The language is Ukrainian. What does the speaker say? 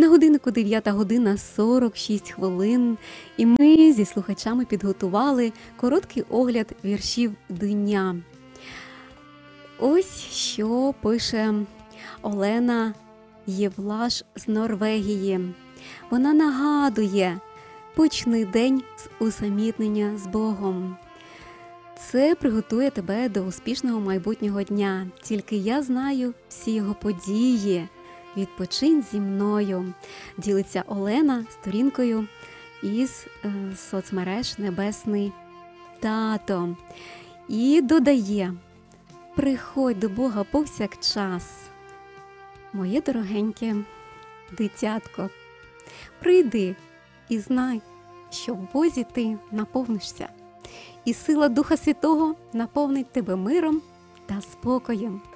На годиннику 9 година 46 хвилин, і ми зі слухачами підготували короткий огляд віршів дня. Ось що пише Олена Євлаш з Норвегії. Вона нагадує: почни день з усамітнення з Богом. Це приготує тебе до успішного майбутнього дня. Тільки я знаю всі його події. Відпочинь зі мною. Ділиться Олена сторінкою із соцмереж Небесний Тато. І додає: приходь до Бога повсякчас. Моє дорогеньке дитятко, прийди і знай, що в Бозі ти наповнишся. І сила Духа Святого наповнить тебе миром та спокоєм.